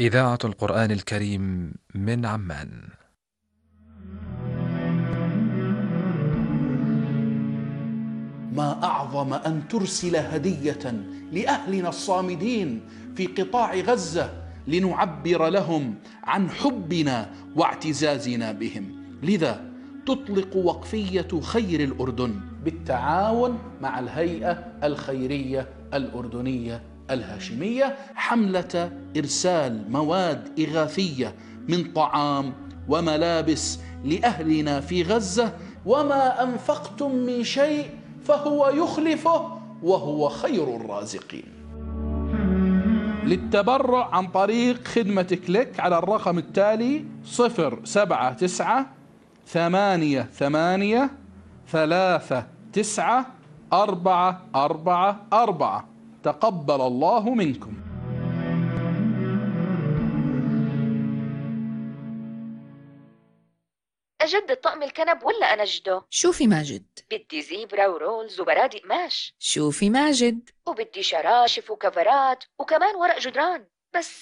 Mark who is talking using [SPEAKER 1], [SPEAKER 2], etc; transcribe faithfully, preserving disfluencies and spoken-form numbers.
[SPEAKER 1] إذاعة القرآن الكريم من عمان.
[SPEAKER 2] ما أعظم أن ترسل هدية لأهلنا الصامدين في قطاع غزة لنعبر لهم عن حبنا واعتزازنا بهم. لذا تطلق وقفية خير الأردن بالتعاون مع الهيئة الخيرية الأردنية الهاشمية حملة إرسال مواد إغاثية من طعام وملابس لأهلنا في غزة. وما أنفقتم من شيء فهو يخلفه وهو خير الرازقين. للتبرع عن طريق خدمة كليك على الرقم التالي: صفر سبعة تسعة ثمانية ثمانية ثلاثة تسعة أربعة أربعة أربعة. تقبل الله منكم.
[SPEAKER 3] أجدد طقم الكنب ولا أنجده؟
[SPEAKER 4] شوفي ماجد،
[SPEAKER 3] بدي زيبرا ورولز وبرادق قماش.
[SPEAKER 4] شوفي ماجد،
[SPEAKER 3] وبدي شراشف وكفرات وكمان ورق جدران. بس